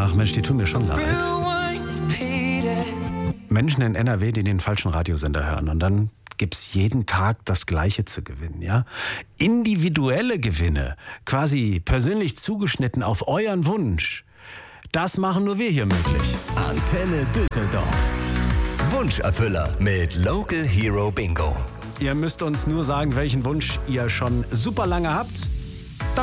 Ach Mensch, die tun mir schon leid. Menschen in NRW, die den falschen Radiosender hören. Und dann gibt es jeden Tag das Gleiche zu gewinnen. Ja? Individuelle Gewinne, quasi persönlich zugeschnitten auf euren Wunsch. Das machen nur wir hier möglich. Antenne Düsseldorf. Wunscherfüller mit Local Hero Bingo. Ihr müsst uns nur sagen, welchen Wunsch ihr schon super lange habt.